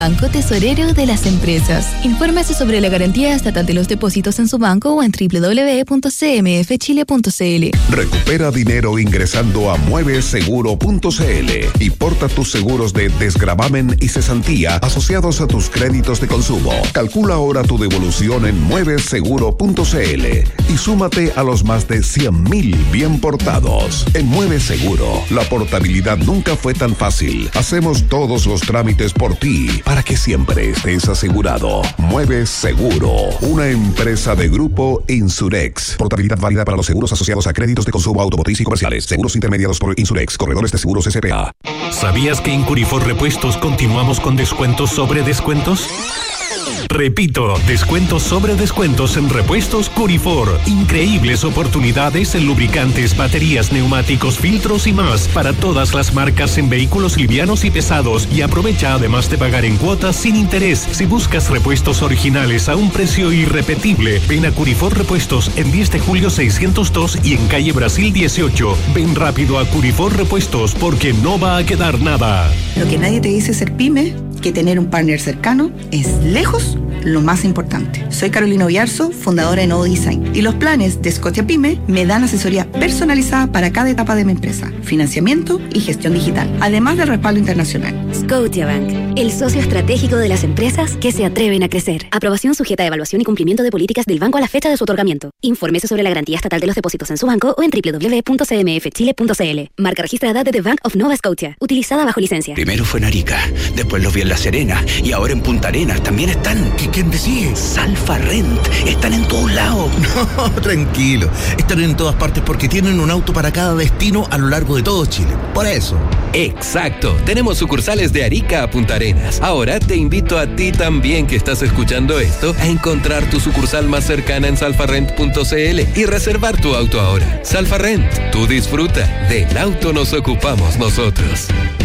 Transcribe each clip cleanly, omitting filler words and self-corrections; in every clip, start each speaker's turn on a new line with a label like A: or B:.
A: Banco Tesorero de las Empresas. Infórmese sobre la garantía estatal de los depósitos en su banco o en www.cmfchile.cl.
B: Recupera dinero ingresando a mueveseguro.cl y porta tus seguros de desgravamen y cesantía asociados a tus créditos de consumo. Calcula ahora tu devolución en mueveseguro.cl y súmate a los más de 100.000 bien portados. En Mueve Seguro, la portabilidad nunca fue tan fácil. Hacemos todos los trámites por ti para que siempre estés asegurado. Mueve Seguro, una empresa de Grupo Insurex. Portabilidad válida para los seguros asociados a créditos de consumo automotriz y comerciales. Seguros intermediados por Insurex, corredores de seguros S.p.A.
C: ¿Sabías que en Curifor Repuestos continuamos con descuentos sobre descuentos? Repito, descuentos sobre descuentos en Repuestos Curifor. Increíbles oportunidades en lubricantes, baterías, neumáticos, filtros y más para todas las marcas en vehículos livianos y pesados. Y aprovecha además de pagar en cuotas sin interés. Si buscas repuestos originales a un precio irrepetible, ven a Curifor Repuestos en 10 de julio 602 y en calle Brasil 18. Ven rápido a Curifor Repuestos porque no va a quedar nada.
D: Lo que nadie te dice ser pyme, que tener un partner cercano es lejos lo más importante. Soy Carolina Oyarzo, fundadora de Novo Design, y los planes de Scotia Pyme me dan asesoría personalizada para cada etapa de mi empresa, financiamiento y gestión digital, además de respaldo internacional.
E: Scotiabank, el socio estratégico de las empresas que se atreven a crecer. Aprobación sujeta a evaluación y cumplimiento de políticas del banco a la fecha de su otorgamiento. Infórmese sobre la garantía estatal de los depósitos en su banco o en www.cmfchile.cl. Marca registrada de The Bank of Nova Scotia, utilizada bajo licencia.
F: Primero fue en Arica, después los vi en La Serena y ahora en Punta Arenas también están.
G: ¿Quién me sigue?
F: Salfa Rent, están en todos lados.
G: No, tranquilo, están en todas partes porque tienen un auto para cada destino a lo largo de todo Chile. Por eso.
H: Exacto, tenemos sucursales de Arica a Punta Arenas. Ahora te invito a ti también que estás escuchando esto a encontrar tu sucursal más cercana en salfarrent.cl y reservar tu auto ahora. Salfa Rent, tú disfruta, del auto nos ocupamos nosotros.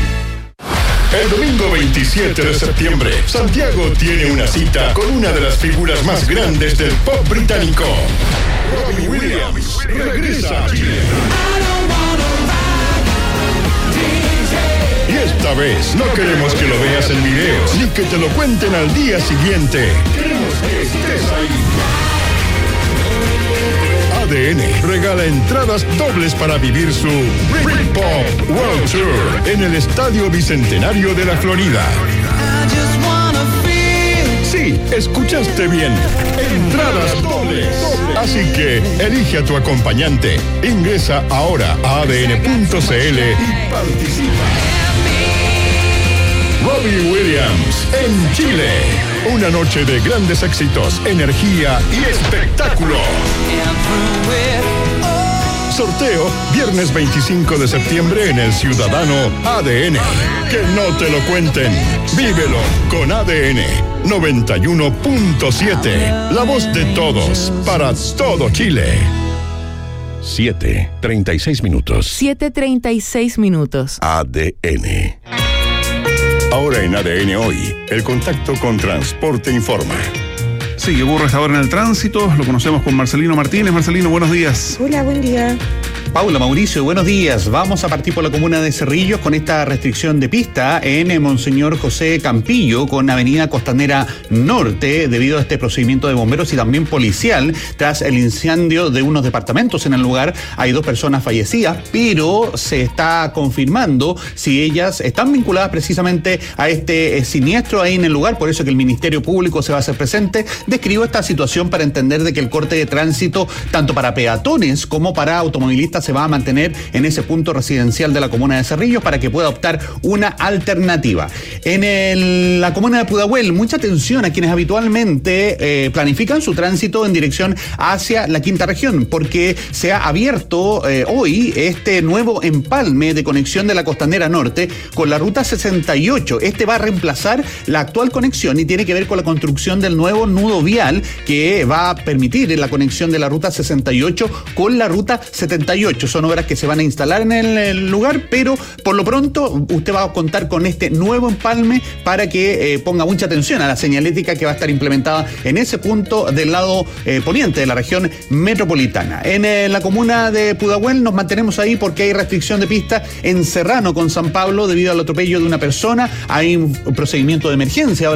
I: El domingo 27 de septiembre, Santiago tiene una cita con una de las figuras más grandes del pop británico. Robbie Williams regresa a Chile. Y esta vez no queremos que lo veas en videos, ni que te lo cuenten al día siguiente. Queremos que estés ahí. ADN regala entradas dobles para vivir su Britpop World Tour en el Estadio Bicentenario de la Florida. Sí, escuchaste bien. Entradas dobles. Así que elige a tu acompañante. Ingresa ahora a adn.cl y participa. Robbie Williams en Chile. Una noche de grandes éxitos, energía y espectáculo. Sorteo viernes 25 de septiembre en el Ciudadano ADN. Que no te lo cuenten. Vívelo con ADN 91.7. La voz de todos para todo Chile.
B: 7:36 minutos.
J: 7:36 minutos.
B: ADN. Ahora en ADN Hoy, el contacto con Transporte Informa.
K: Sí, que ocurre hasta ahora en el tránsito. Lo conocemos con Marcelino Martínez. Marcelino, buenos días.
L: Hola, buen día.
M: Paula, Mauricio, buenos días. Vamos a partir por la comuna de Cerrillos con esta restricción de pista en Monseñor José Campillo con Avenida Costanera Norte debido a este procedimiento de bomberos y también policial tras el incendio de unos departamentos en el lugar. Hay 2 personas fallecidas, pero se está confirmando si ellas están vinculadas precisamente a este siniestro ahí en el lugar. Por eso que el Ministerio Público se va a hacer presente. Describo esta situación para entender de que el corte de tránsito tanto para peatones como para automovilistas se va a mantener en ese punto residencial de la comuna de Cerrillos para que pueda optar una alternativa. En la comuna de Pudahuel, mucha atención a quienes habitualmente planifican su tránsito en dirección hacia la quinta región, porque se ha abierto hoy este nuevo empalme de conexión de la Costanera Norte con la ruta 68. Este va a reemplazar la actual conexión y tiene que ver con la construcción del nuevo nudo vial que va a permitir la conexión de la ruta 68 con la ruta 78. 38. Son obras que se van a instalar en el lugar, pero por lo pronto usted va a contar con este nuevo empalme para que ponga mucha atención a la señalética que va a estar implementada en ese punto del lado poniente de la región metropolitana. En la comuna de Pudahuel nos mantenemos ahí porque hay restricción de pista en Serrano con San Pablo debido al atropello de una persona. Hay un procedimiento de emergencia ahora